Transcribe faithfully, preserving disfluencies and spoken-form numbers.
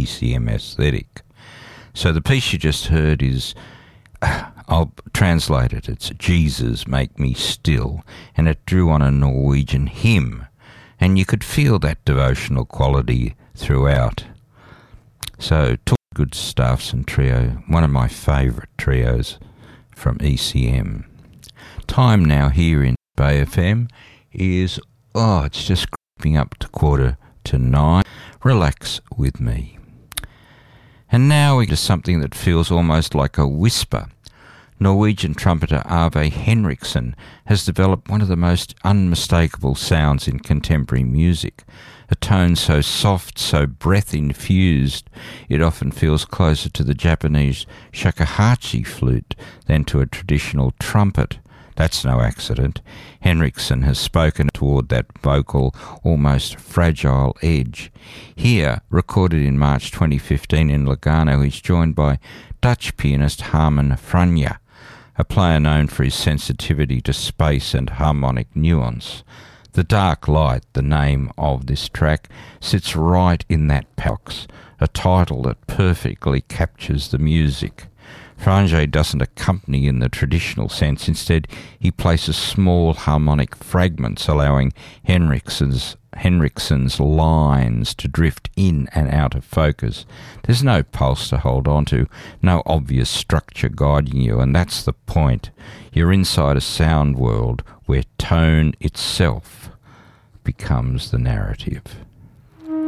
C M aesthetic. So the piece you just heard is, I'll translate it, it's Jesus Make Me Still, and it drew on a Norwegian hymn, and you could feel that devotional quality throughout. So, Good Staffson Trio, one of my favourite trios from E C M. Time now here in Bay F M is, oh, it's just creeping up to quarter to nine. Relax with me. And now we get to something that feels almost like a whisper. Norwegian trumpeter Ave Henriksen has developed one of the most unmistakable sounds in contemporary music. A tone so soft, so breath-infused, it often feels closer to the Japanese shakuhachi flute than to a traditional trumpet. That's no accident. Henriksen has spoken toward that vocal, almost fragile edge. Here, recorded in March twenty fifteen in Lugano, he's joined by Dutch pianist Harmen Franja, a player known for his sensitivity to space and harmonic nuance. The Dark Light, the name of this track, sits right in that box, a title that perfectly captures the music. Franja doesn't accompany in the traditional sense. Instead, he places small harmonic fragments, allowing Henriksen's, Henriksen's lines to drift in and out of focus. There's no pulse to hold on to, no obvious structure guiding you, and that's the point. You're inside a sound world where tone itself becomes the narrative.